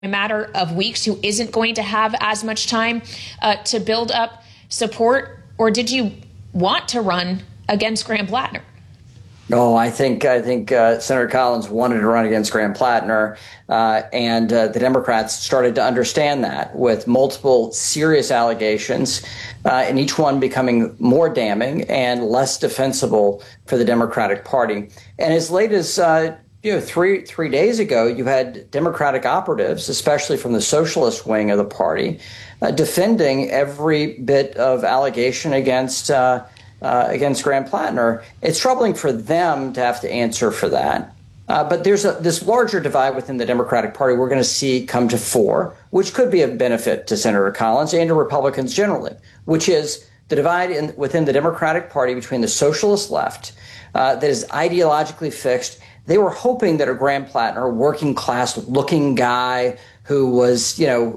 a matter of weeks, who isn't going to have as much time to build up support? Or did you want to run against Graham Plattner? No, I think Senator Collins wanted to run against Graham Plattner, and the Democrats started to understand that, with multiple serious allegations, and each one becoming more damning and less defensible for the Democratic Party. And as late as three days ago, you had Democratic operatives, especially from the socialist wing of the party, defending every bit of allegation against Graham Plattner. It's troubling for them to have to answer for that. But there's this larger divide within the Democratic Party we're going to see come to fore, which could be a benefit to Senator Collins and to Republicans generally, which is the divide within the Democratic Party between the socialist left that is ideologically fixed. They were hoping that a Graham Plattner, working class looking guy who was,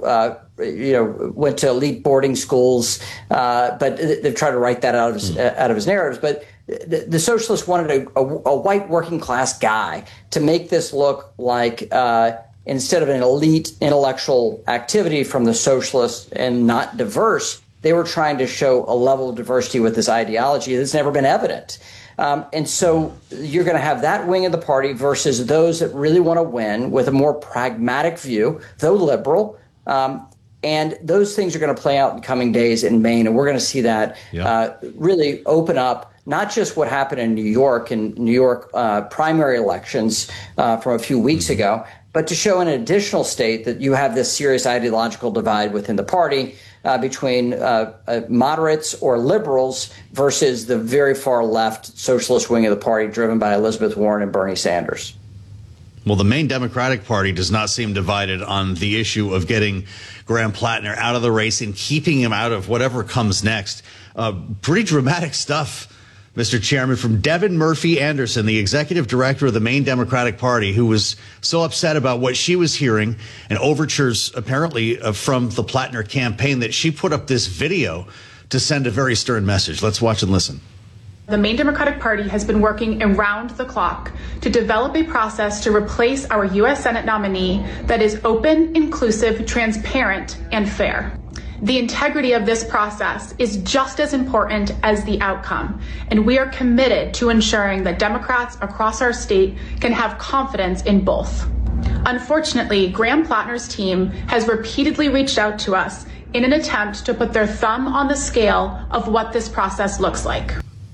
went to elite boarding schools, but they've tried to write that out of his narratives. But the socialists wanted a white working class guy to make this look like instead of an elite intellectual activity from the socialists and not diverse, they were trying to show a level of diversity with this ideology that's never been evident. And so you're going to have that wing of the party versus those that really want to win with a more pragmatic view, though liberal. And those things are going to play out in coming days in Maine. And we're going to see that really open up not just what happened in New York primary elections from a few weeks ago, but to show in an additional state that you have this serious ideological divide within the party between moderates or liberals versus the very far left socialist wing of the party driven by Elizabeth Warren and Bernie Sanders. Well, the Maine Democratic Party does not seem divided on the issue of getting Graham Plattner out of the race and keeping him out of whatever comes next. Pretty dramatic stuff, Mr. Chairman, from Devin Murphy Anderson, the executive director of the Maine Democratic Party, who was so upset about what she was hearing and overtures apparently from the Plattner campaign that she put up this video to send a very stern message. Let's watch and listen. The Maine Democratic Party has been working around the clock to develop a process to replace our U.S. Senate nominee that is open, inclusive, transparent, and fair. The integrity of this process is just as important as the outcome, and we are committed to ensuring that Democrats across our state can have confidence in both. Unfortunately, Graham Plattner's team has repeatedly reached out to us in an attempt to put their thumb on the scale of what this process looks like.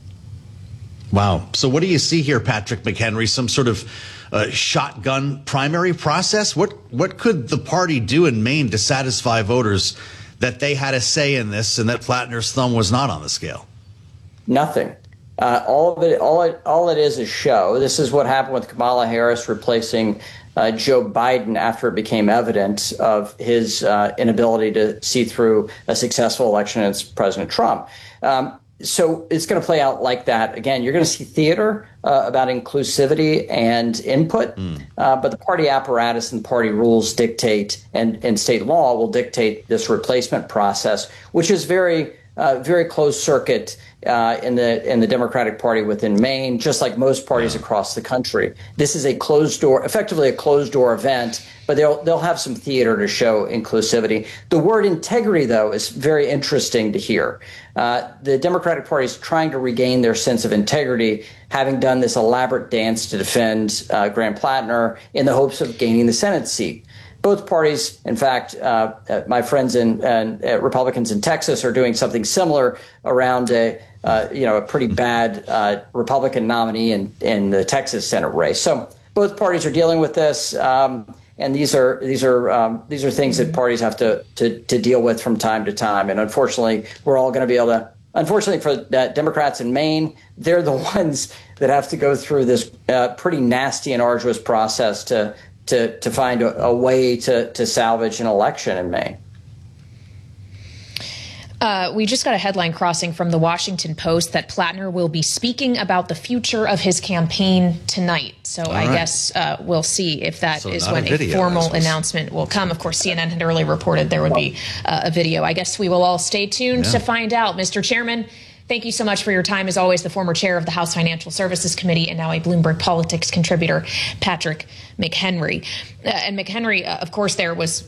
Wow. So what do you see here, Patrick McHenry? Some sort of shotgun primary process? What could the party do in Maine to satisfy voters that they had a say in this and that Plattner's thumb was not on the scale? Nothing. All it is a show. This is what happened with Kamala Harris replacing Joe Biden after it became evident of his inability to see through a successful election against President Trump. So it's going to play out like that. Again, you're going to see theater about inclusivity and input, but the party apparatus and party rules dictate, and state law will dictate this replacement process, which is very closed circuit in the Democratic Party within Maine, just like most parties across the country. This is effectively a closed door event, but they'll have some theater to show inclusivity. The word integrity, though, is very interesting to hear. The Democratic Party is trying to regain their sense of integrity, having done this elaborate dance to defend Graham Plattner in the hopes of gaining the Senate seat. Both parties, in fact, my friends and Republicans in Texas are doing something similar around a pretty bad Republican nominee in the Texas Senate race. So both parties are dealing with this, and these are things that parties have to deal with from time to time. And unfortunately, we're all going to be able to. Unfortunately for Democrats in Maine, they're the ones that have to go through this pretty nasty and arduous process to find a way to salvage an election in Maine. We just got a headline crossing from the Washington Post that Plattner will be speaking about the future of his campaign tonight. So I guess we'll see if that is when a formal announcement will come. Of course, CNN had earlier reported there would be a video. I guess we will all stay tuned to find out. Mr. Chairman, Thank you so much for your time. As always, the former chair of the House Financial Services Committee and now a Bloomberg Politics contributor, Patrick McHenry. And McHenry, of course, there was